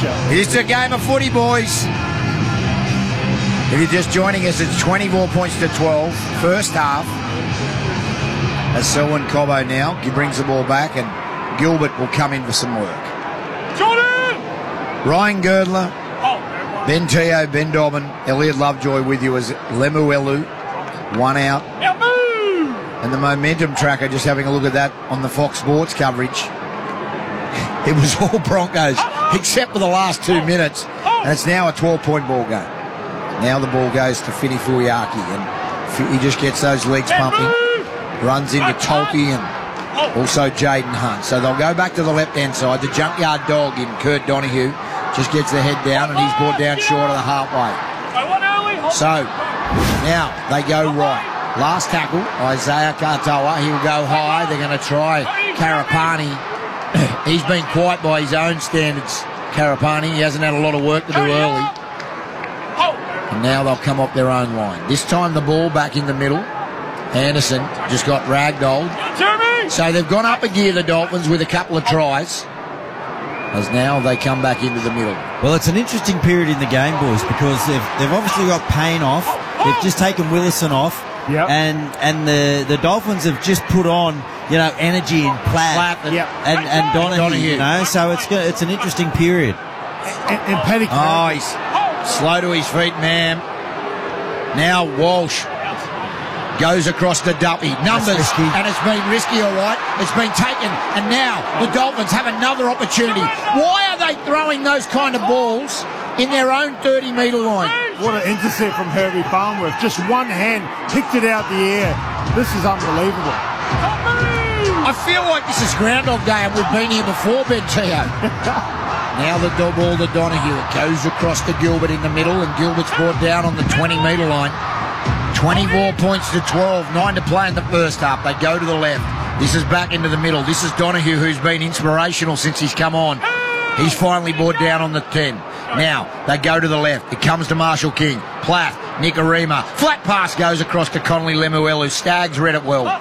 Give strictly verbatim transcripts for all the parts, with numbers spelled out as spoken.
pressure. It's a game of footy, boys. If you're just joining us, it's twenty-four points to twelve. First half. As Selwyn Cobbo now, he brings the ball back and Gilbert will come in for some work. Jordan! Ryan Girdler, Ben Teo, Ben Dobbin, Elliot Lovejoy with you as Lemuelu. One out. And the momentum tracker, just having a look at that on the Fox Sports coverage. It was all Broncos, except for the last two minutes. And it's now a twelve-point ball game. Now the ball goes to Fini Fuiaki, and he just gets those legs pumping. Runs into Tolke and also Jaden Hunt. So they'll go back to the left-hand side. The junkyard dog in Kurt Donahue just gets the head down, and he's brought down short of the halfway. So now they go right. Last tackle, Isaiah Katoa. He'll go high. They're going to try Karapani. He's been quiet by his own standards, Karapani. He hasn't had a lot of work to do early. And now they'll come up their own line. This time the ball back in the middle. Anderson just got ragdolled. So they've gone up a gear, the Dolphins, with a couple of tries. As now they come back into the middle. Well, it's an interesting period in the game, boys, because they've, they've obviously got Payne off. They've just taken Willison off. Yep. And and the, the Dolphins have just put on, you know, energy in Platt, Platt and, yep. and, and Donahue, Donahue, you know. So it's good, it's an interesting period. And, and Paddy Oh, he's slow to his feet, ma'am. Now Walsh goes across to Duppy. Numbers, and it's been risky, all right. It's been taken, and now the Dolphins have another opportunity. Why are they throwing those kind of balls in their own thirty-metre line? What an intercept from Herbie Farnworth. Just one hand picked it out the air. This is unbelievable. I feel like this is Groundhog Day and we've been here before, Ben Teo. Now the ball to Donahue. It goes across to Gilbert in the middle, and Gilbert's brought down on the twenty-metre line. twenty-four points to twelve. Nine to play in the first half. They go to the left. This is back into the middle. This is Donahue, who's been inspirational since he's come on. He's finally brought down on the ten. Now, they go to the left. It comes to Marshall King. Plath, Nikorima. Flat pass goes across to Connolly Lemuelu. Staggs read it well.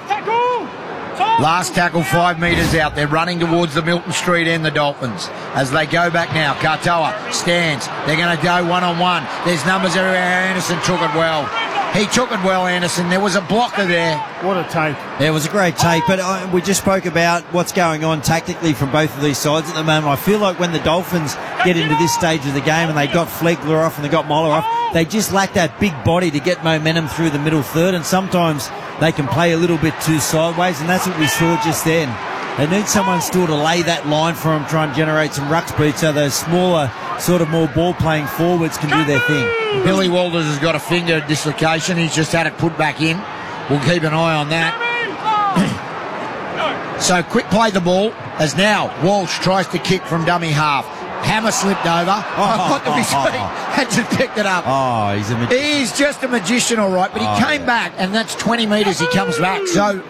Last tackle, five metres out. They're running towards the Milton Street end, the Dolphins. As they go back now, Katoa stands. They're going to go one-on-one. There's numbers everywhere. Anderson took it well. He took it well, Anderson. There was a blocker there. What a take. Yeah, it was a great take, but uh, we just spoke about what's going on tactically from both of these sides at the moment. I feel like when the Dolphins get into this stage of the game and they got Flegler off and they got Moller off, they just lack that big body to get momentum through the middle third, and sometimes they can play a little bit too sideways, and that's what we saw just then. They need someone still to lay that line for them, try and generate some ruck speed so those smaller, sort of more ball-playing forwards can do their thing. Billy Walters has got a finger dislocation. He's just had it put back in. We'll keep an eye on that. So quick play the ball as now Walsh tries to kick from dummy half. Hammer slipped over. Oh, got to his feet and just picked it up. Oh, he's a magician. He's just a magician, all right, but he oh, came yeah. back, and that's twenty metres he comes back. So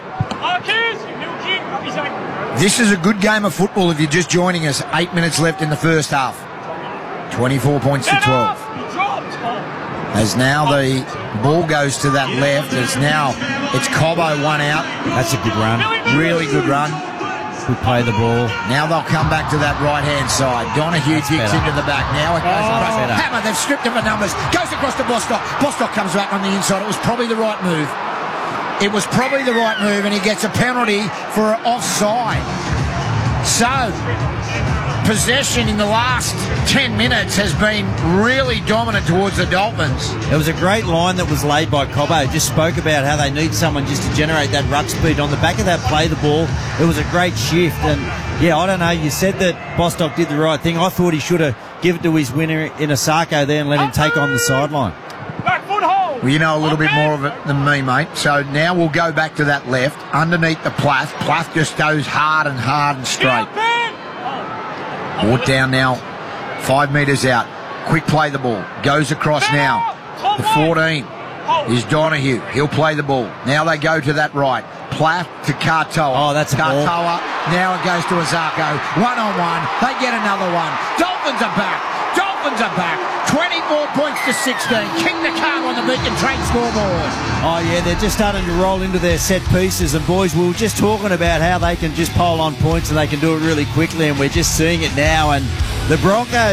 this is a good game of football if you're just joining us. Eight minutes left in the first half. twenty-four points to twelve. As now the ball goes to that left. It's now, it's Cobbo one out. That's a good run. Really good run. Good play the ball. Now they'll come back to that right-hand side. Donahue That's digs better. into the back. Now it goes Oh, across. better. Hammer, they've stripped him for numbers. Goes across to Bostock. Bostock comes back on the inside. It was probably the right move. It was probably the right move, and he gets a penalty for offside. So, possession in the last ten minutes has been really dominant towards the Dolphins. It was a great line that was laid by Cobbo. Just spoke about how they need someone just to generate that ruck speed. On the back of that play, the ball, it was a great shift. And, yeah, I don't know, you said that Bostock did the right thing. I thought he should have given it to his winner in Asako there and let him take on the sideline. Well, you know a little bit more of it than me, mate. So now we'll go back to that left, underneath the Plath. Plath just goes hard and hard and straight. Brought down now, five metres out. Quick play the ball. Goes across now. The fourteen is Donahue. He'll play the ball. Now they go to that right. Plath to Katoa. Oh, that's a ball. Katoa. Now it goes to Azako. One-on-one. They get another one. Dolphins are back. Dolphins are back. twenty-four points to sixteen. King the card on the Beacon Trade scoreboard. Oh, yeah, they're just starting to roll into their set pieces. And, boys, we were just talking about how they can just pile on points and they can do it really quickly, and we're just seeing it now. And the Broncos